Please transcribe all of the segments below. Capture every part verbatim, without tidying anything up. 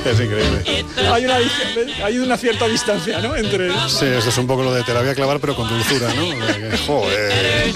Es increíble. Hay una, hay una cierta distancia, ¿no? Entre... Sí, esto es un poco lo de te la voy a clavar, pero con dulzura, ¿no? Joder.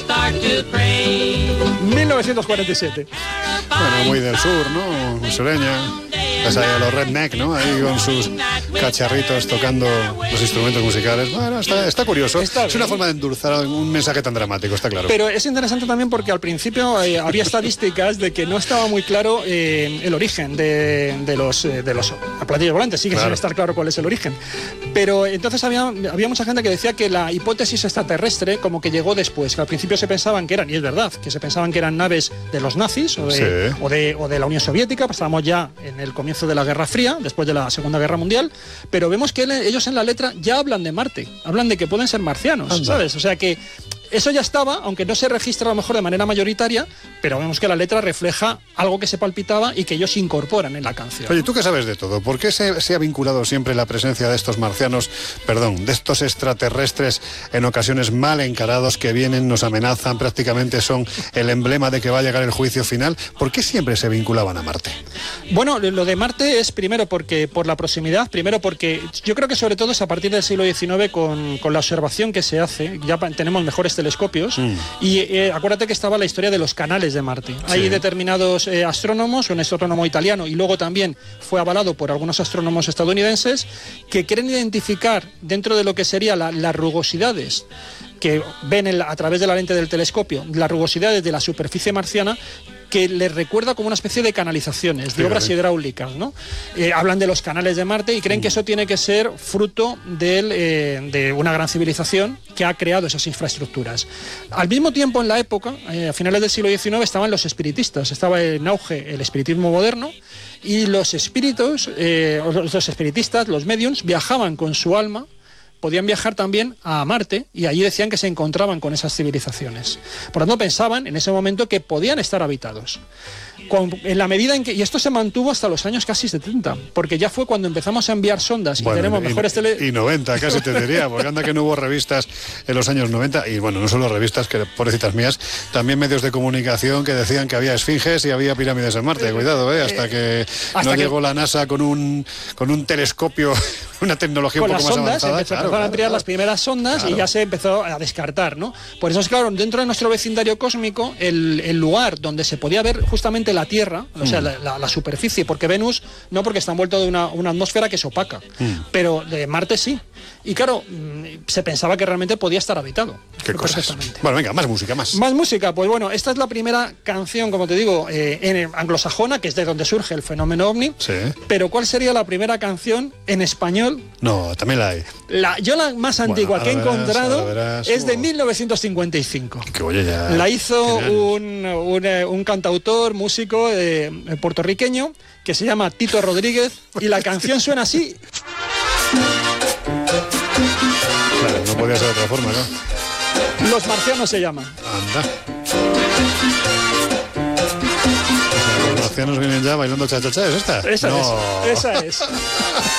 mil novecientos cuarenta y siete. Bueno, muy del sur, ¿no? Sureña. Pues ahí a los redneck, ¿no? Ahí con sus cacharritos tocando los instrumentos musicales. Bueno, está, está curioso. Está es una forma de endulzar un mensaje tan dramático, está claro. Pero es interesante también porque al principio eh, había estadísticas de que no estaba muy claro eh, el origen de, de los eh, de los platillos volantes. Sigue claro. sin estar claro cuál es el origen. Pero entonces había, había mucha gente que decía que la hipótesis extraterrestre como que llegó después. Que al principio se pensaban que eran, y es verdad, que se pensaban que eran naves de los nazis o de, sí. o de, o de la Unión Soviética. Pues estábamos ya en el comienzo de la Guerra Fría, después de la Segunda Guerra Mundial, pero vemos que ellos en la letra ya hablan de Marte, hablan de que pueden ser marcianos, Anda. ¿sabes? O sea que eso ya estaba, aunque no se registra a lo mejor de manera mayoritaria, pero vemos que la letra refleja algo que se palpitaba y que ellos incorporan en la canción. Oye, tú que sabes de todo, ¿por qué se, se ha vinculado siempre la presencia de estos marcianos, perdón, de estos extraterrestres en ocasiones mal encarados que vienen, nos amenazan, prácticamente son el emblema de que va a llegar el juicio final? ¿Por qué siempre se vinculaban a Marte? Bueno, lo de Marte es primero porque por la proximidad, primero porque yo creo que sobre todo es a partir del siglo diecinueve con, con la observación que se hace, ya tenemos mejores telescopios mm. y eh, acuérdate que estaba la historia de los canales de Marte. Sí. Hay determinados eh, astrónomos, un astrónomo italiano y luego también fue avalado por algunos astrónomos estadounidenses que quieren identificar dentro de lo que sería la, las rugosidades que ven en la, a través de la lente del telescopio, las rugosidades de la superficie marciana, que les recuerda como una especie de canalizaciones, de sí, obras hidráulicas, ¿no? Eh, hablan de los canales de Marte y creen mm. que eso tiene que ser fruto del, eh, de una gran civilización que ha creado esas infraestructuras. Al mismo tiempo, en la época, eh, a finales del siglo diecinueve, estaban los espiritistas, estaba en auge el espiritismo moderno y los espíritus, eh, los, los espiritistas, los mediums, viajaban con su alma, podían viajar también a Marte y allí decían que se encontraban con esas civilizaciones. Por lo tanto, pensaban en ese momento que podían estar habitados. Con, en la medida en que, y esto se mantuvo hasta los años casi setenta, porque ya fue cuando empezamos a enviar sondas bueno, y tenemos y, mejores tele... Y noventa, casi te diría, porque anda que no hubo revistas en los años noventa, y bueno, no solo revistas, que pobrecitas mías, también medios de comunicación que decían que había esfinges y había pirámides en Marte. Cuidado, ¿eh? Hasta que hasta no que... llegó la NASA con un, con un telescopio, una tecnología con un poco las más sondas, avanzada. Empezó, claro, empezaron claro, a tirar claro. las primeras sondas claro. y ya se empezó a descartar, ¿no? Por eso es claro, dentro de nuestro vecindario cósmico, el, el lugar donde se podía ver justamente la Tierra, o sea, mm. la, la, la superficie, porque Venus no, porque está envuelto de una, una atmósfera que es opaca, mm. pero de Marte sí. Y claro, se pensaba que realmente podía estar habitado. Qué cosas. Bueno, venga, más música, más. Más música, pues bueno, esta es la primera canción, como te digo, eh, en anglosajona, que es de donde surge el fenómeno ovni. Sí. Pero ¿cuál sería la primera canción en español? No, también la hay. La, yo la más antigua bueno, que he verás, encontrado verás, es de mil novecientos cincuenta y cinco. Que oye, ya. La hizo un, un, un cantautor, músico eh, puertorriqueño, que se llama Tito Rodríguez, y la canción suena así. Claro, no podía ser de otra forma, ¿no? Los marcianos se llama. Anda. O sea, los marcianos vienen ya bailando cha-cha-cha, ¿es esta? Esa no. es, esa es.